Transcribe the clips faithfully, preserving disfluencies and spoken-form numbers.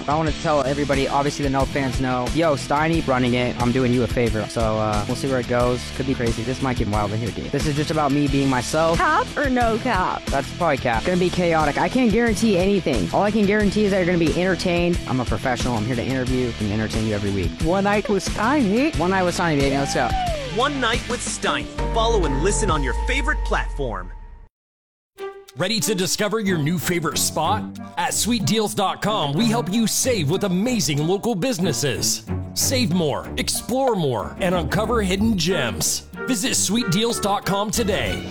I want to tell everybody, obviously the No fans know, yo, Steiny running it, I'm doing you a favor. So uh, we'll see where it goes. Could be crazy. This might get wild in here, dude. This is just about me being myself. Cap or no cap? That's probably cap. It's gonna be chaotic. I can't guarantee anything. All I can guarantee is that you're gonna be entertained. I'm a professional. I'm here to interview and entertain you every week. One night with Steiny. One night with Steiny, baby. Let's go. One Night with Steiny. Follow and listen on your favorite platform. Ready to discover your new favorite spot? At sweet deals dot com, we help you save with amazing local businesses. Save more, explore more, and uncover hidden gems. Visit sweet deals dot com today.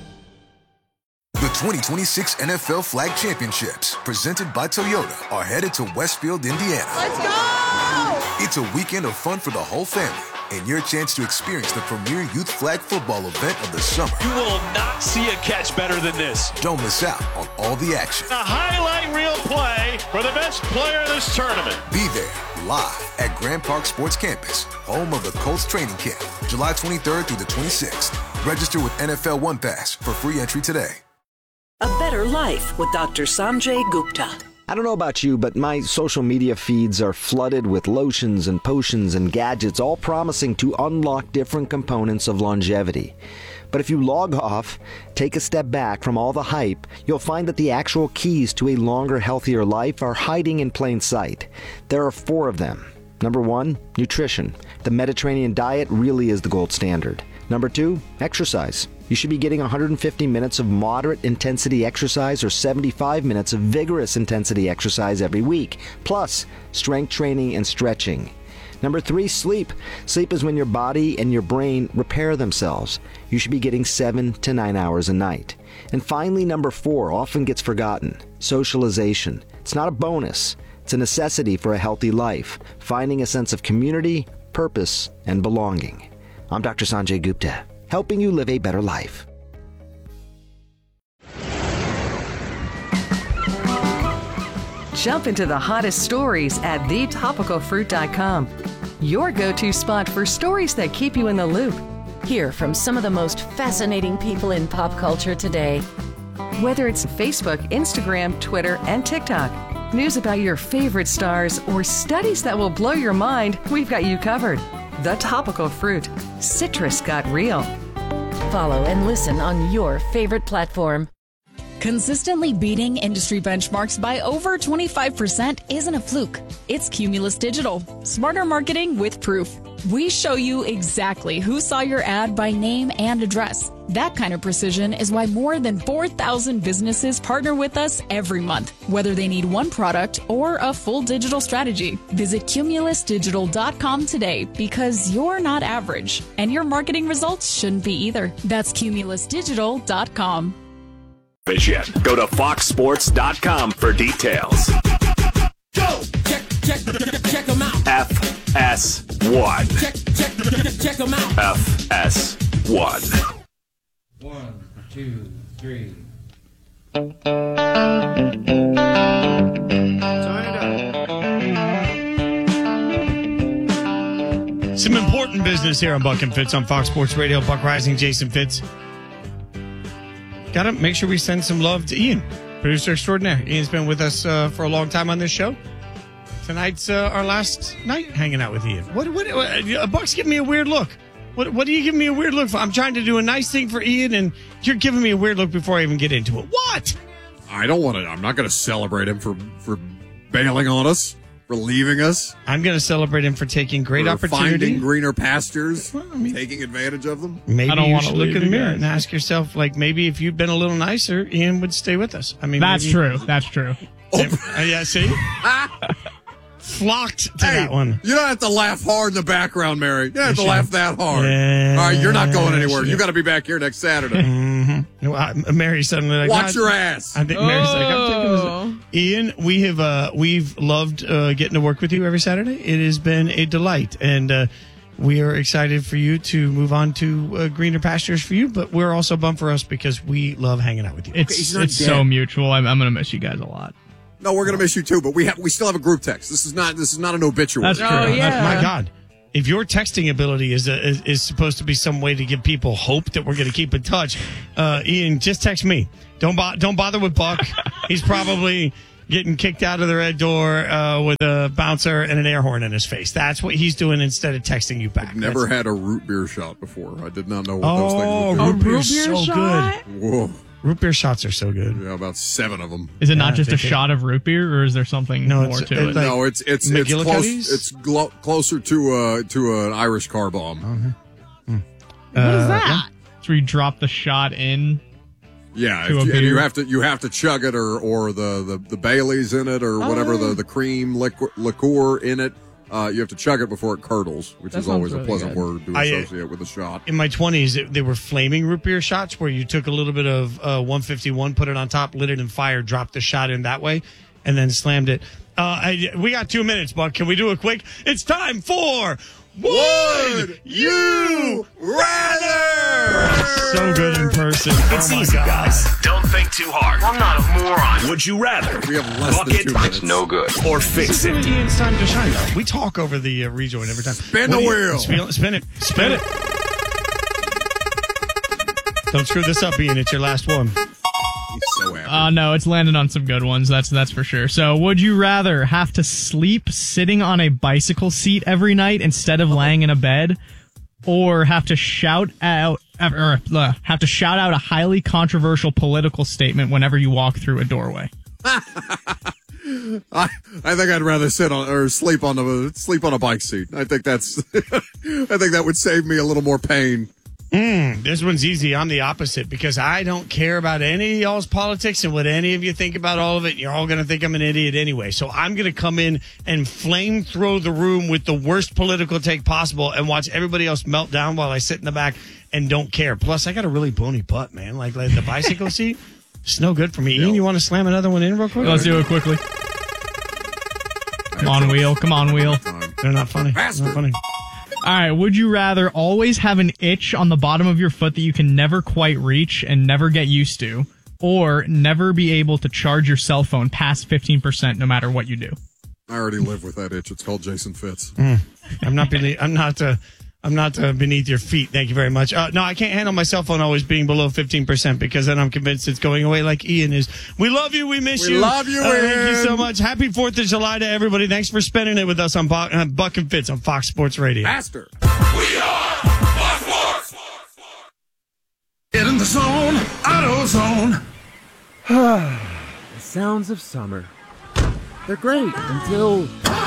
The twenty twenty-six N F L Flag Championships, presented by Toyota, are headed to Westfield, Indiana. Let's go! It's a weekend of fun for the whole family, and your chance to experience the premier youth flag football event of the summer. You will not see a catch better than this. Don't miss out on all the action. A highlight reel play for the best player of this tournament. Be there, live at Grand Park Sports Campus, home of the Colts training camp, July twenty-third through the twenty-sixth. Register with N F L One Pass for free entry today. A better life with Doctor Sanjay Gupta. I don't know about you, but my social media feeds are flooded with lotions and potions and gadgets, all promising to unlock different components of longevity. But if you log off, take a step back from all the hype, you'll find that the actual keys to a longer, healthier life are hiding in plain sight. There are four of them. Number one, nutrition. The Mediterranean diet really is the gold standard. Number two, exercise. You should be getting one hundred fifty minutes of moderate intensity exercise or seventy-five minutes of vigorous intensity exercise every week, plus strength training and stretching. Number three, sleep. Sleep is when your body and your brain repair themselves. You should be getting seven to nine hours a night. And finally, number four, often gets forgotten, socialization. It's not a bonus. It's a necessity for a healthy life, finding a sense of community, purpose, and belonging. I'm Doctor Sanjay Gupta, helping you live a better life. Jump into the hottest stories at the topical fruit dot com. Your go-to spot for stories that keep you in the loop. Hear from some of the most fascinating people in pop culture today. Whether it's Facebook, Instagram, Twitter, and TikTok, news about your favorite stars, or studies that will blow your mind, we've got you covered. The Topical Fruit. Citrus got real. Follow and listen on your favorite platform. Consistently beating industry benchmarks by over twenty-five percent isn't a fluke. It's Cumulus Digital. Smarter marketing with proof. We show you exactly who saw your ad by name and address. That kind of precision is why more than four thousand businesses partner with us every month, whether they need one product or a full digital strategy. Visit cumulus digital dot com today because you're not average, and your marketing results shouldn't be either. That's cumulus digital dot com. Yet. Go to fox sports dot com for details. Go! Check, check, check them out. F S one. Check, check, check them out. F S one. One, two, three. Some important business here on Buck and Fitz on Fox Sports Radio. Buck Rising, Jason Fitz. Got to make sure we send some love to Ian, producer extraordinaire. Ian's been with us uh, for a long time on this show. Tonight's uh, our last night hanging out with Ian. What? What? what uh, Buck's giving me a weird look. What? What are you giving me a weird look for? I'm trying to do a nice thing for Ian, and you're giving me a weird look before I even get into it. What? I don't want to. I'm not going to celebrate him for for bailing on us, for leaving us. I'm going to celebrate him for taking great for opportunity, finding greener pastures, well, I mean, taking advantage of them. Maybe I don't you want should to look in the mirror guys. and ask yourself, like, maybe if you'd been a little nicer, Ian would stay with us. I mean, That's maybe, true. That's true. Oh. Uh, yeah, see? Flocked to hey, that one. You don't have to laugh hard in the background, Mary. You don't have to Sure. laugh that hard. Yeah, All right, you're not going anywhere. sure. You got to be back here next Saturday. Mm-hmm. Well, I- Mary's suddenly like, Watch "God." your ass. I think Mary's like, I'm taking this. Ian, we have uh, we've loved uh, getting to work with you every Saturday. It has been a delight, and uh, we are excited for you to move on to uh, greener pastures for you. But we're also bummed for us because we love hanging out with you. It's he's not it's dead. so mutual. I'm, I'm going to miss you guys a lot. No, we're going to miss you too, but we have we still have a group text. This is not this is not an obituary. That's true. Oh, yeah. That's- my God. If your texting ability is, a, is is supposed to be some way to give people hope that we're going to keep in touch, uh, Ian, just text me. Don't bo- don't bother with Buck. He's probably getting kicked out of the red door uh, with a bouncer and an air horn in his face. That's what he's doing instead of texting you back. I've never That's... had a root beer shot before. I did not know what oh, those things would root do. beer's so shot? good. Whoa. Root beer shots are so good. Yeah, about seven of them. Is it not Yeah, just a can... shot of root beer, or is there something no, more it's, to it's it? like no, it's it's it's close. McGillicuddy's? It's glo- closer to uh to an Irish car bomb. Okay. Mm. What is Uh, that? yeah. So we drop the shot in. Yeah, To if a you, and beer? you have to you have to chug it, or or the the, the Bailey's in it, or whatever Oh. the the cream liquor, liqueur in it. Uh, you have to chug it before it curdles, which That is always sounds a really pleasant good. word to I, uh, associate with a shot. In my twenties, it, they were flaming root beer shots where you took a little bit of uh, one fifty-one, put it on top, lit it in fire, dropped the shot in that way, and then slammed it. Uh, I, we got two minutes, Buck. Can we do it quick? It's time for Would You Rather? So good in person. It's oh my easy, God. guys. Don't think too hard. I'm not a moron. Would you rather? We have less Buck than it, two minutes. no good. Or fix it. Ian's time to shine, though. We talk over the uh, rejoin every time. Spin What the do you- wheel. Spin, spin it. Spin it. Don't screw this up, Ian. It's your last one. He's so happy. Uh, no, it's landing on some good ones. That's that's for sure. So, would you rather have to sleep sitting on a bicycle seat every night instead of laying in a bed, or have to shout out or uh, have to shout out a highly controversial political statement whenever you walk through a doorway? I, I think I'd rather sit on or sleep on a sleep on a bike seat. I think that's I think that would save me a little more pain. Mm, this one's easy. I'm the opposite because I don't care about any of y'all's politics and what any of you think about all of it. You're all going to think I'm an idiot anyway. So I'm going to come in and flame throw the room with the worst political take possible and watch everybody else melt down while I sit in the back and don't care. Plus, I got a really bony butt, man. Like, like the bicycle seat, it's no good for me. Ian, you want to slam another one in real quick? Let's do it quickly. Come on, wheel. Come on, wheel. They're not funny. They're not funny. All right, would you rather always have an itch on the bottom of your foot that you can never quite reach and never get used to, or never be able to charge your cell phone past fifteen percent no matter what you do? I already live with that itch. It's called Jason Fitz. Mm. I'm not beneath, I'm not uh, I'm not uh, beneath your feet. Thank you very much. Uh, no, I can't handle my cell phone always being below fifteen percent because then I'm convinced it's going away like Ian is. We love you. We miss We you. love you, Uh, thank you Ian. so much. Happy fourth of July to everybody. Thanks for spending it with us on Bo- uh, Buck and Fitz on Fox Sports Radio. Master. We are Fox Sports. Get in the zone, AutoZone. The sounds of summer. They're great until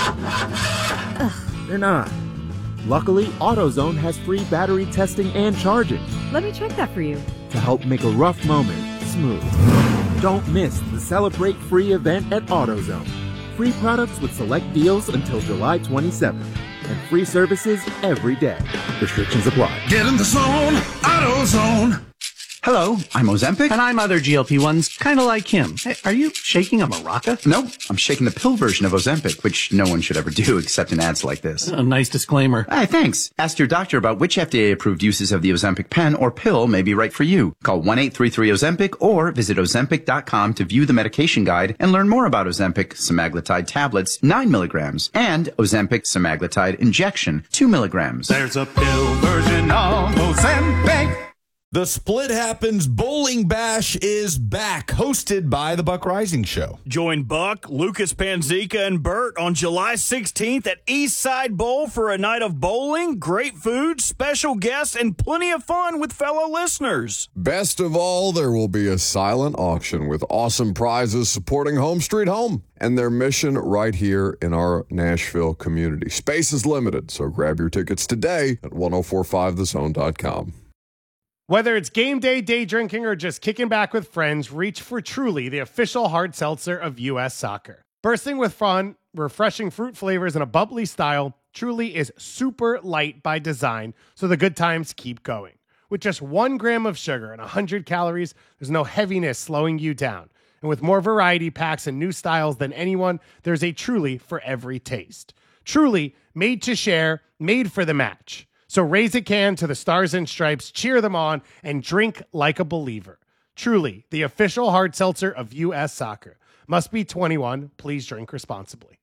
they're not. Luckily, AutoZone has free battery testing and charging Let me check that for you. to help make a rough moment smooth. Don't miss the Celebrate Free event at AutoZone. Free products with select deals until July twenty-seventh. And free services every day. Restrictions apply. Get in the zone, AutoZone. Hello, I'm Ozempic. And I'm other G L P ones, kind of like him. Hey, are you shaking a maraca? Nope, I'm shaking the pill version of Ozempic, which no one should ever do except in ads like this. A nice disclaimer. Hey, thanks. Ask your doctor about which F D A-approved uses of the Ozempic pen or pill may be right for you. Call one eight three three Ozempic or visit Ozempic dot com to view the medication guide and learn more about Ozempic semaglutide tablets, nine milligrams, and Ozempic semaglutide injection, two milligrams. There's a pill version of Ozempic. The Split Happens Bowling Bash is back, hosted by the Buck Rising Show. Join Buck, Lucas Panzica, and Bert on July sixteenth at Eastside Bowl for a night of bowling, great food, special guests, and plenty of fun with fellow listeners. Best of all, there will be a silent auction with awesome prizes supporting Home Street Home and their mission right here in our Nashville community. Space is limited, so grab your tickets today at ten forty-five the zone dot com. Whether it's game day, day drinking, or just kicking back with friends, reach for Truly, the official hard seltzer of U S Soccer. Bursting with fun, refreshing fruit flavors, and a bubbly style, Truly is super light by design, so the good times keep going. With just one gram of sugar and one hundred calories, there's no heaviness slowing you down. And with more variety packs and new styles than anyone, there's a Truly for every taste. Truly, made to share, made for the match. So raise a can to the Stars and Stripes, cheer them on, and drink like a believer. Truly, the official hard seltzer of U S Soccer. Must be twenty-one. Please drink responsibly.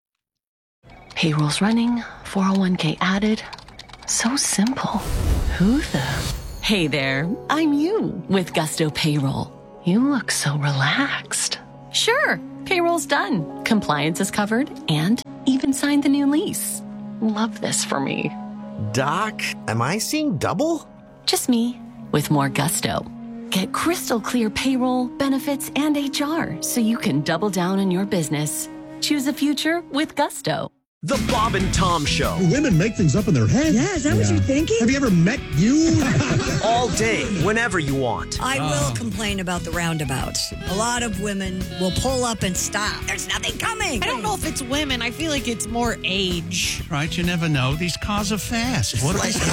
Payroll's running, four oh one k added. So simple. Who the? Hey there, I'm you with Gusto Payroll. You look so relaxed. Sure. Payroll's done, compliance is covered, and even signed the new lease. Love this for me. Doc, am I seeing double? Just me, with more gusto. Get crystal clear payroll, benefits, and H R so you can double down on your business. Choose a future with gusto. The Bob and Tom Show. Women make things up in their head. Yeah, is that what you're thinking? Have you ever met you? All day, whenever you want. I will complain about the roundabouts. A lot of women will pull up and stop. There's nothing coming. I don't know if it's women. I feel like it's more age. Right, you never know. These cars are fast. What are They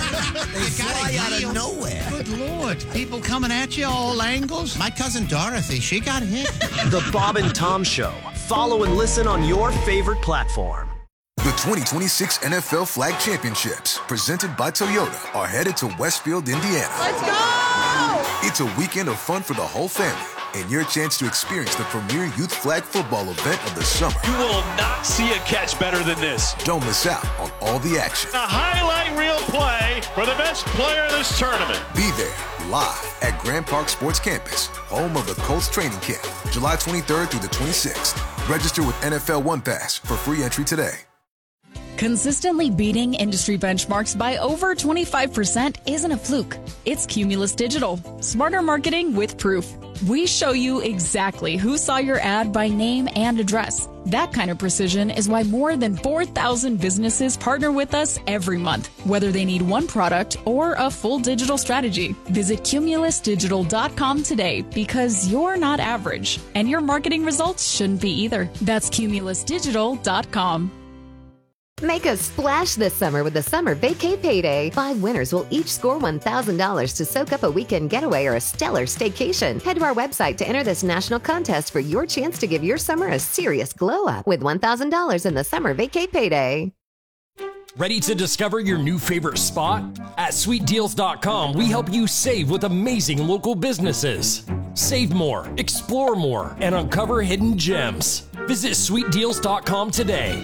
fly out of nowhere. Good Lord. People coming at you all angles. My cousin Dorothy, she got hit. The Bob and Tom Show. Follow and listen on your favorite platform. The twenty twenty-six N F L Flag Championships, presented by Toyota, are headed to Westfield, Indiana. Let's go! It's a weekend of fun for the whole family and your chance to experience the premier youth flag football event of the summer. You will not see a catch better than this. Don't miss out on all the action. A highlight reel play for the best player in this tournament. Be there live at Grand Park Sports Campus, home of the Colts training camp, July twenty-third through the twenty-sixth. Register with N F L One Pass for free entry today. Consistently beating industry benchmarks by over twenty-five percent isn't a fluke. It's Cumulus Digital. Smarter marketing with proof. We show you exactly who saw your ad by name and address. That kind of precision is why more than four thousand businesses partner with us every month, whether they need one product or a full digital strategy. Visit cumulus digital dot com today because you're not average, and your marketing results shouldn't be either. That's cumulus digital dot com. Make a splash this summer with the Summer Vacay Payday. Five winners will each score one thousand dollars to soak up a weekend getaway or a stellar staycation. Head to our website to enter this national contest for your chance to give your summer a serious glow up with one thousand dollars in the Summer Vacay Payday. Ready to discover your new favorite spot? At sweet deals dot com, we help you save with amazing local businesses. Save more, explore more, and uncover hidden gems. Visit sweet deals dot com today.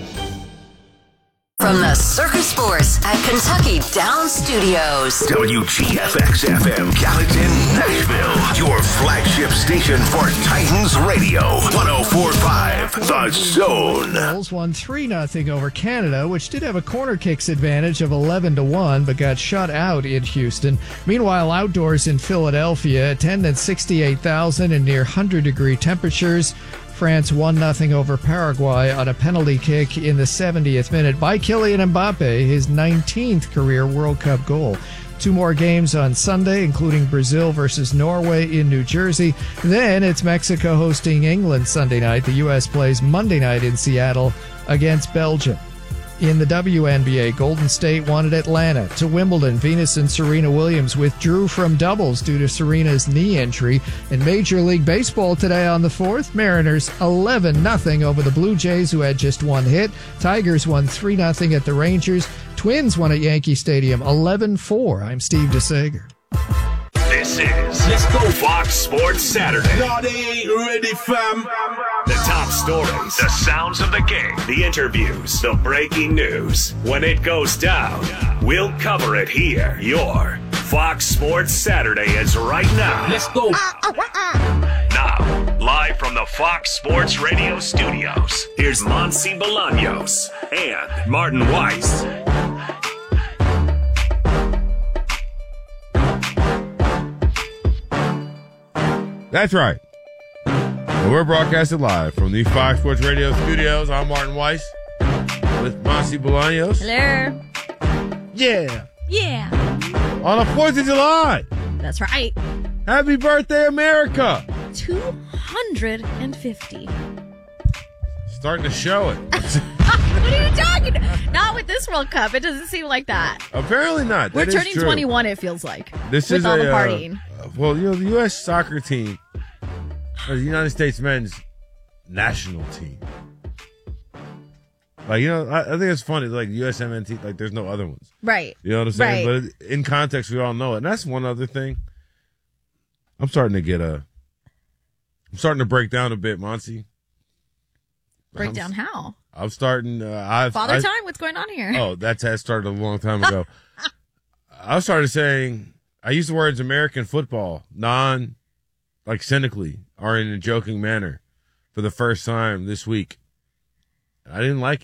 From the Circus Sports at Kentucky Downs Studios. W G F X F M, Gallatin, Nashville. Your flagship station for Titans Radio. one oh four point five, The Zone. Bulls won three nothing over Canada, which did have a corner kicks advantage of eleven to one, but got shut out in Houston. Meanwhile, outdoors in Philadelphia, attendance sixty-eight thousand and near one hundred degree temperatures. France one nothing over Paraguay on a penalty kick in the seventieth minute by Kylian Mbappe, his nineteenth career World Cup goal. Two more games on Sunday, including Brazil versus Norway in New Jersey. Then it's Mexico hosting England Sunday night. The U S plays Monday night in Seattle against Belgium. In the W N B A, Golden State won at Atlanta. To Wimbledon, Venus and Serena Williams withdrew from doubles due to Serena's knee injury. In Major League Baseball today on the fourth, Mariners eleven nothing over the Blue Jays, who had just one hit. Tigers won three nothing at the Rangers. Twins won at Yankee Stadium eleven four. I'm Steve DeSager. This is Let's Go Fox Sports Saturday. No, they ain't ready, fam. The top stories, the sounds of the game, the interviews, the breaking news. When it goes down, we'll cover it here. Your Fox Sports Saturday is right now. Let's go. Now, live from the Fox Sports Radio studios, here's Monsi Bolaños and Martin Weiss. That's right. And we're broadcasting live from the Fox Sports Radio studios. I'm Martin Weiss with Monsi Bolaños. Hello. Yeah. Yeah. On the fourth of July. That's right. Happy birthday, America. two hundred fifty. Starting to show it. What are you talking about? Not with this World Cup. It doesn't seem like that. Apparently not. We're That is turning true. twenty-one, it feels like. This with is all a, the partying. Uh, well, you know, the U S soccer team, or the United States men's national team. Like, you know, I, I think it's funny. Like, U S M N T, like, there's no other ones. Right. You know what I'm saying? Right. But in context, we all know it. And that's one other thing. I'm starting to get a, I'm starting to break down a bit, Monty. Break I'm, down how? I'm starting, uh, I've. Father I, time? What's going on here? Oh, that's has started a long time ago. I started saying, I use the words American football, non, like cynically, or in a joking manner, for the first time this week. I didn't like it.